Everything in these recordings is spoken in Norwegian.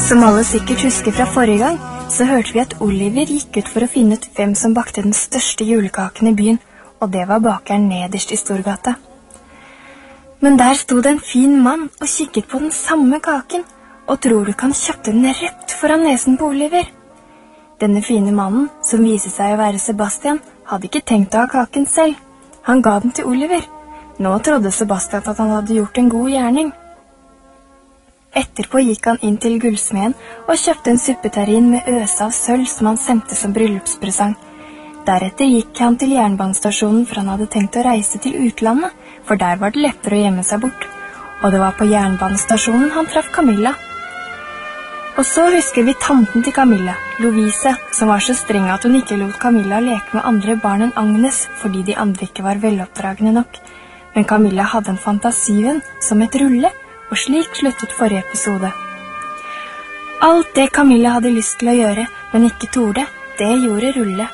Som alle sikkert husker fra forrige gang, så hørte vi at Oliver gikk ut for å finne ut hvem som bakte den største julekaken i byen, og det var bakeren nederst i Storgata. Men der stod en fin mann og kikket på den samme kaken, og tror du ikke han kjøpte den rett foran nesen på Oliver? Denne fine mannen, som viser seg å være Sebastian, hadde ikke tenkt å ha kaken selv. Han ga den til Oliver. Nå trodde Sebastian at han hadde gjort en god gjerning. Etterpå gikk han inn til gullsmeden og kjøpte en suppeterrin med øse av sølv som han sendte som bryllupspresang. Deretter gikk han til jernbanestasjonen, for han hadde tenkt å reise til utlandet, for der var det lettere å gjemme seg bort. Og det var på jernbanestasjonen han traff Camilla. Og så husker vi tanten til Camilla, Lovise, som var så streng at hun ikke lot Camilla leke med andre barn enn Agnes, fordi de andre ikke var veloppdragende nok. Men Camilla hadde en fantasihund som et rulle, og slik sluttet forrige episode. Alt det Camilla hadde lyst til å gjøre, men ikke torde, det gjorde Rulle.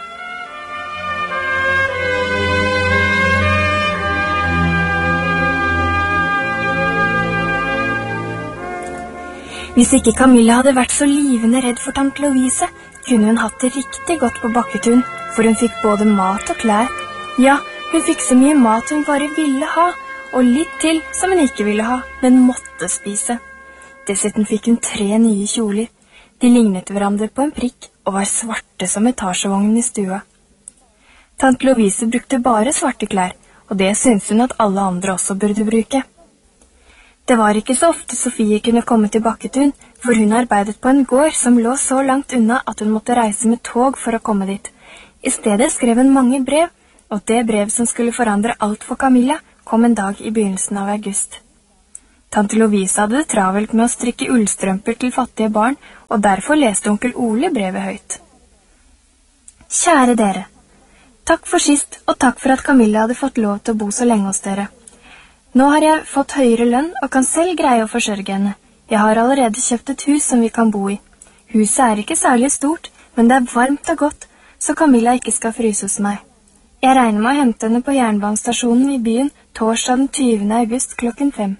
Hvis ikke Camilla hadde vært så livende redd for tante Lovise, kunne hun hatt det riktig godt på Bakketun, for hun fikk både mat og klær. Ja, hun fikk så mye mat hun bare ville ha, og litt til som hun ikke ville ha, men måtte spise. Dessuten fikk hun 3 nye kjoler. De lignet hverandre på en prikk og var svarte som etasjevognen i stua. Tante Lovise brukte bare svarte klær, og det syntes hun at alle andre også burde bruke. Det var ikke så ofte Sofie kunne komme til Bakketun, for hun arbeidet på en gård som lå så langt unna at hun måtte reise med tog for å komme dit. I stedet skrev hun mange brev, og det brev som skulle forandre alt for Camilla, kom en dag i begynnelsen av august. Tante Lovise hadde det travelt med å strikke ullstrømper til fattige barn, og derfor leste onkel Ole brevet høyt. Kjære dere, takk for sist, og takk for at Camilla hadde fått lov til å bo så lenge hos dere. Nå har jeg fått høyere lønn og kan selv greie å forsørge henne. Jeg har allerede kjøpt et hus som vi kan bo i. Huset er ikke særlig stort, men det er varmt og godt, så Camilla ikke skal fryse hos meg. Jeg regner med å hente henne på jernbanestasjonen i byen torsdag den 20. august klokken 5.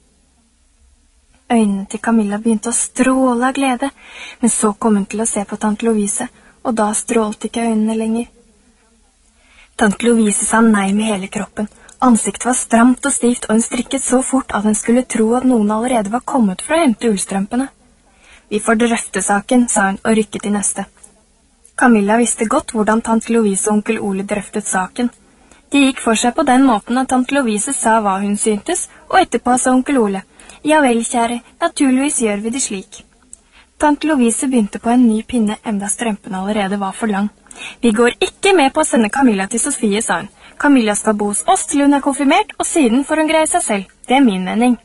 Øynene til Camilla begynte å stråle av glede, men så kom hun til å se på tante Lovise, og da strålte ikke øynene lenger. Tante Lovise sa nei med hele kroppen. Ansiktet var stramt og stivt, og hun strikket så fort at hun skulle tro at noen allerede var kommet for å hente ullstrømpene. Vi får drøfte saken, sa hun og rykket i neste. Camilla visste godt hvordan tante Lovise og onkel Ole drøftet saken. De gikk for seg på den måten at tante Lovise sa hva hun syntes, og etterpå sa onkel Ole, «Ja vel, kjære, naturligvis gjør vi det slik.» Tante Lovise begynte på en ny pinne, enda strømpene allerede var for lang. «Vi går ikke med på å sende Camilla til Sofie», sa hun. «Camilla skal bo hos oss til hun er konfirmert, og siden får hun greie seg selv. Det er min mening.»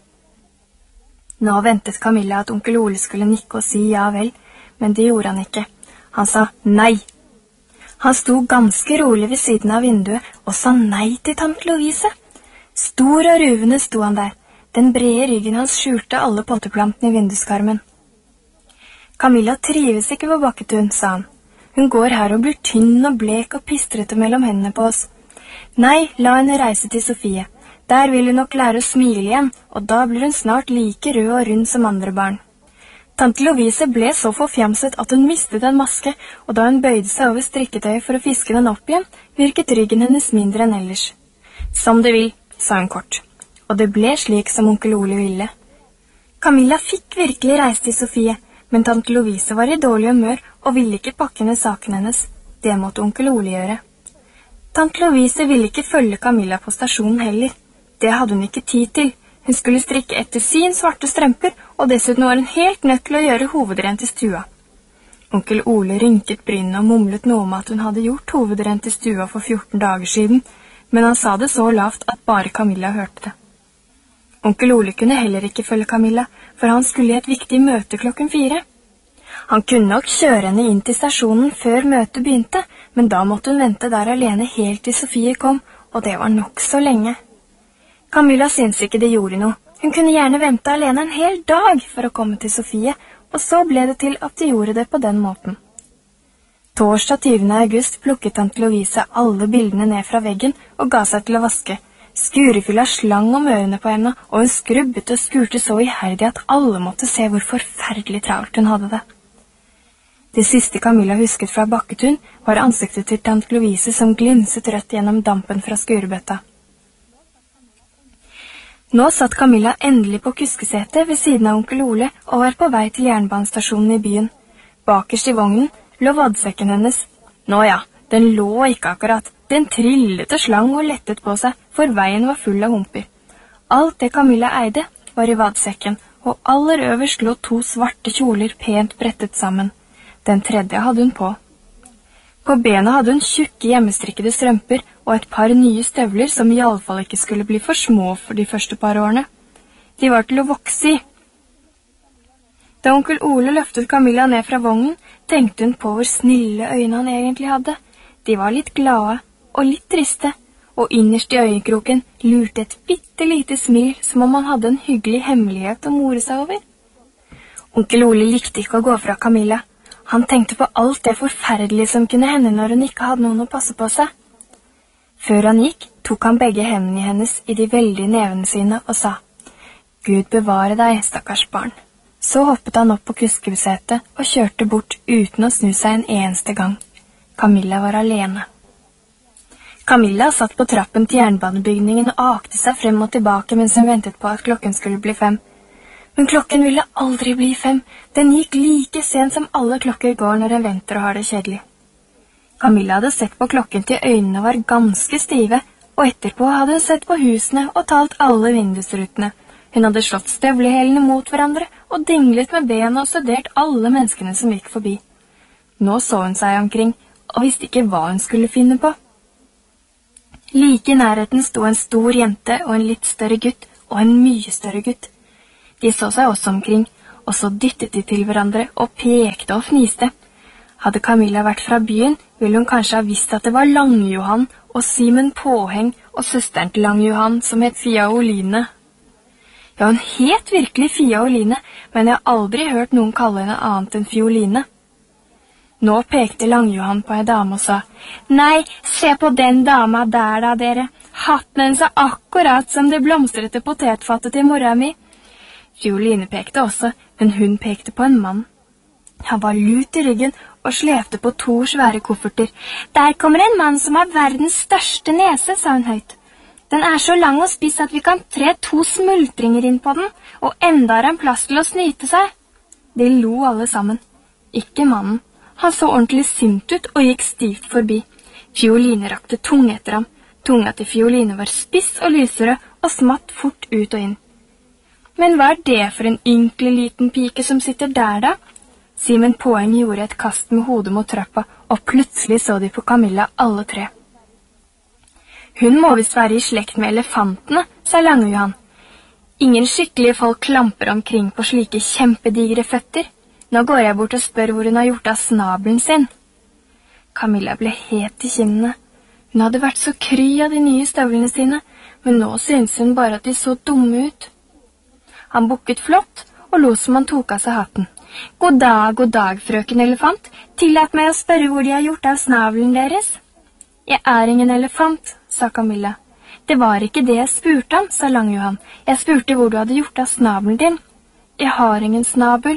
Nå ventet Camilla at onkel Ole skulle nikke og si ja vel, men det gjorde han ikke. Han sa nei. Han sto ganske rolig ved siden av vinduet og sa nei til tante Lovise. Stor og ruvende sto han der. Den brede ryggen hans skjulte alle potteplantene i vinduskarmen. Camilla trives ikke på Bakketun, sa han. Hun går her og blir tynn og blek og pistrete mellom hendene på oss. Nei, la henne reise til Sofie. Der vil hun nok lære å smile igjen, og da blir hun snart like rød og rund som andre barn. Tante Lovise ble så forfjamset at hun mistet en maske, og da hun bøyde seg over strikketøyet for å fiske den opp igjen, virket ryggen hennes mindre enn ellers. Som det vil, sa hun kort, og det ble slik som onkel Ole ville. Camilla fikk virkelig reise til Sofie, men tante Lovise var i dårlig humør og ville ikke pakke ned saken hennes. Det måtte onkel Ole gjøre. Tante Lovise ville ikke følge Camilla på stasjonen heller. Det hadde hun ikke tid til. Hun skulle strikke etter sin svarte strømper, og dessuten var hun helt nødt til å gjøre hovedrent i stua. Onkel Ole rynket brynene og mumlet noe om at hun hadde gjort hovedrent i stua for 14 dager siden, men han sa det så lavt at bare Camilla hørte det. Onkel Ole kunne heller ikke følge Camilla, for han skulle i et viktig møte klokken 4. Han kunne nok kjøre henne inn til stasjonen før møtet begynte, men da måtte hun vente der alene helt til Sofie kom, og det var nok så lenge. Camilla syntes ikke det gjorde noe. Hun kunne gjerne vente alene en hel dag for å komme til Sofie, og så ble det til at de gjorde det på den måten. Torsdag 20. august plukket tante Lovise alle bildene ned fra veggen og ga seg til å vaske. Skurefylla slang om ørene på henne, og hun skrubbet og skurte så iherdig at alle måtte se hvor forferdelig travlt hun hadde det. Det siste Camilla husket fra bakketun var ansiktet til tante Lovise som glinset rødt gjennom dampen fra skurebøtta. Nå satt Camilla endelig på kuskesetet ved siden av onkel Ole og var på vei til jernbanestasjonen i byen. Bakerst i vognen lå vadsekken hennes. Nå ja, den lå ikke akkurat. Den trillet og slang og lettet på seg, for veien var full av humper. Alt det Camilla eide var i vadsekken, og aller øverst lå 2 svarte kjoler pent brettet sammen. Den tredje hadde hun på. På bena hadde hun tjukke hjemmestrikkede strømper og et par nye støvler som i alle fall ikke skulle bli for små for de første par årene. De var til å vokse i. Da onkel Ole løftet Camilla ned fra vognen, tenkte hun på hvor snille øyne han egentlig hadde. De var litt glade og litt triste, og innerst i øyekroken lurte et bittelite smil som om han hadde en hyggelig hemmelighet å more seg over. Onkel Ole likte ikke å gå fra Camilla. Han tenkte på alt det forferdelige som kunne hende når hun ikke hadde noen å passe på seg. Før han gikk, tok han begge hendene hennes i de veldige nevene sine og sa, «Gud bevare deg, stakkars barn.» Så hoppet han opp på kuskesetet og kjørte bort uten å snu seg en eneste gang. Camilla var alene. Camilla satt på trappen til jernbanebygningen og akte seg frem og tilbake mens hun ventet på at klokken skulle bli 5. Men klokken ville aldri bli 5. Den gikk like sent som alle klokker går når en venter og har det kjedelig. Camilla hadde sett på klokken til øynene var ganske stive, og etterpå hadde hun sett på husene og talt alle vindusrutene. Hun hadde slått støvlehælene mot hverandre og dinglet med bena og studert alle menneskene som gikk forbi. Nå så hun seg omkring og visste ikke hva hun skulle finne på. Like i nærheten sto en stor jente og en litt større gutt og en mye større gutt. De så seg også omkring, og så dyttet de til hverandre og pekte og fniste. Hadde Camilla vært fra byen, ville hun kanskje ha visst at det var Lang-Johan og Simen Påheng og søsteren til Lang-Johan som het Fia Oline. Ja, hun het virkelig Fia Oline, men jeg har aldri hørt noen kalle henne annet enn Fioline. Nå pekte Lang-Johan på en dame og sa, «Nei, se på den dama der da, dere. Hatten hennes er akkurat som det blomstrete potetfattet til mora mi.» Fioline pekte også, men hun pekte på en mann. Han var lut i ryggen og slevte på 2 svære kofferter. «Der kommer en mann som har verdens største nese», sa hun høyt. «Den er så lang og spiss at vi kan tre 2 smultringer inn på den, og enda har han plass til å snyte seg.» De lo alle sammen. Ikke mannen. Han så ordentlig sint ut og gikk stivt forbi. Fioline rakte tunge etter ham. Tunga til Fioline var spiss og lysere og smatt fort ut og inn. «Men hva er det for en ynkelig liten pike som sitter der da?» Simen Påheng gjorde et kast med hodet mot trappa, og plutselig så de på Camilla alle 3. «Hun må visst være i slekt med elefantene», sa Lang-Johan. «Ingen skikkelige folk klamper omkring på slike kjempedigre føtter. Nå går jeg bort og spør hvor hun har gjort av snabelen sin.» Camilla ble het i kinnene. Hun hadde vært så kry av de nye støvlene sine, men nå syntes hun bare at de så dumme ut. Han bukket flott og lo som han tok av seg hatten. God dag, frøken elefant. Tillat meg å spørre hvor de har gjort av snavelen deres.» «Jeg er ingen elefant», sa Camilla. «Det var ikke det jeg spurte om», sa Lang-Johan. «Jeg spurte hvor du hadde gjort av snabelen din.» «Jeg har ingen snabel.»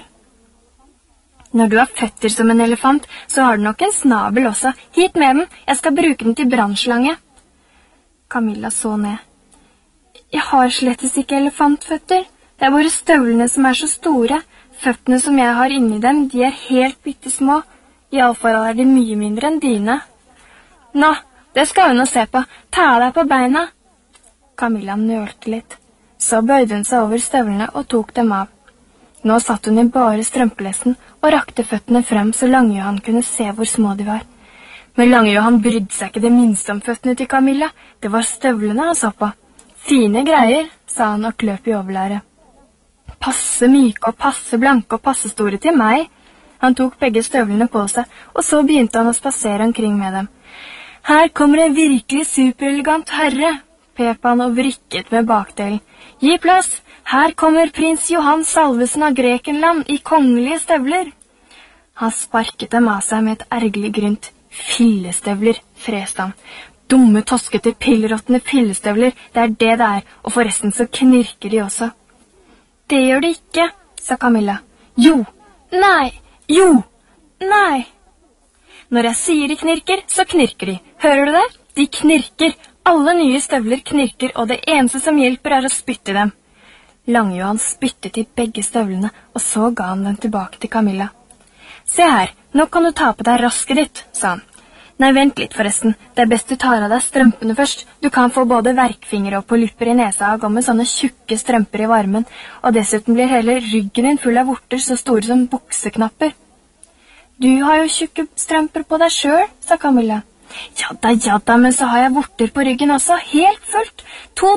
«Når du har føtter som en elefant, så har du nok en snabel også. Hit med den, jeg skal bruke den til brannslange.» Camilla så ned. «Jeg har slettes ikke elefantføtter. Det er bare støvlene som er så store. Føttene som jeg har inni dem, de er helt bittesmå. I alle fall er de mye mindre enn dine.» «Nå, det skal hun å se på. Ta deg på beina.» Camilla nølte litt. Så bøyde hun seg over støvlene og tok dem av. Nå satt hun i bare strømpelesten og rakte føttene frem så Lang-Johan kunne se hvor små de var. Men Lang-Johan brydde seg ikke det minste om føttene til Camilla. Det var støvlene han så på. «Fine greier», sa han og kløp i overlæret. «Passe myke og passe blanke og passe store til meg.» Han tok begge støvlene på seg, og så begynte han å spasere omkring med dem. «Her kommer en virkelig superelegant herre», pep han og vrikket med bakdelen. «Gi plass! Her kommer prins Johan Salvesen av Grekenland i kongelige støvler.» Han sparket dem av seg med et ergerlig grynt. «Fillestøvler», freste han. Dumme, toskete, pillrottende fillestøvler, det det er, og forresten så knirker de også. Det gjør de ikke, sa Camilla. Jo, nei, jo, nei. Når jeg sier de knirker, så knirker de. Hører du det? De knirker. Alle nye støvler knirker, og det eneste som hjelper å spytte i dem. Lange-Johan spyttet i begge støvlene, og så ga han den tilbake til Camilla. Se her, nå kan du ta på deg rasket ditt, sa han. Nei, vent litt forresten, det best du tar av deg strømpene først. Du kan få både verkfingre og polypper i nesa og gå med sånne tjukke strømper i varmen, og dessuten blir hele ryggen din full av vorter så store som bukseknapper. Du har jo tjukke strømper på deg selv, sa Camilla. Ja da, men så har jeg vorter på ryggen også, helt fullt.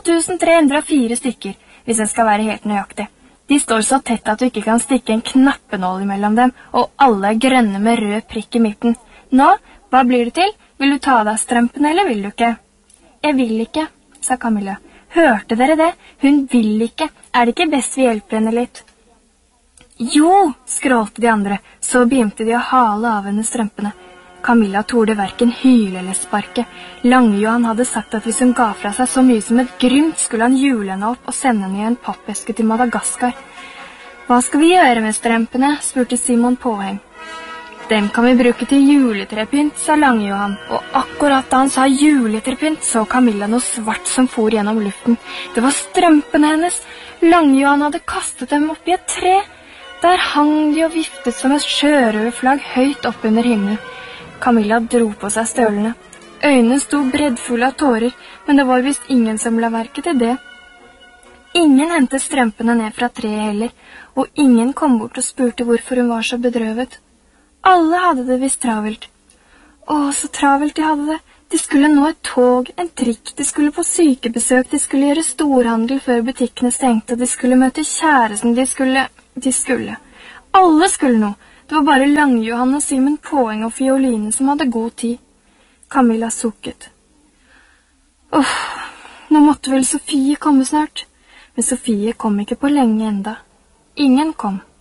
2304 stykker, hvis jeg skal være helt nøyaktig. De står så tett at du ikke kan stikke en knappenål mellom dem, og alle er grønne med rød prikk i midten. Nå, hva blir det til? Vil du ta av deg strømpene, eller vil du ikke? Jeg vil ikke, sa Camilla. Hørte dere det? Hun vil ikke. Er det ikke best vi hjelper henne litt? Jo, skrålte de andre, så begynte de å hale av henne strømpene. Camilla torde hverken hyle eller sparke. Lange-Johan hadde sagt at hvis hun ga fra seg så mye som et grymt, skulle han jule henne opp og sende henne i en pappeske til Madagaskar. Hva skal vi gjøre med strømpene? Spurte Simon Påheng. Dem kan vi bruke til juletrepynt, sa Lange-Johan, og akkurat da han sa juletrepynt, så Camilla noe svart som for gjennom luften. Det var strømpene hennes. Lange-Johan hadde kastet dem opp i et tre. Der hang de og viftet som et sjørøverflagg høyt opp under himmelen. Camilla dro på seg stølene. Øynene sto breddfulle av tårer, men det var visst ingen som la merke til det. Ingen hentet strømpene ned fra treet heller, og ingen kom bort og spurte hvorfor hun var så bedrøvet. Alle hadde det visst travelt. Så travelt de hadde det. De skulle nå et tog, en trikk, de skulle på sykebesøk, de skulle gjøre storhandel før butikkene stengte, de skulle møte kjæresten, de skulle. Alle skulle noe. Det var bare Lange-Johan og Simon Påheng og fiolinen som hadde god tid. Camilla sukket. Nå måtte vel Sofie komme snart. Men Sofie kom ikke på lenge enda. Ingen kom.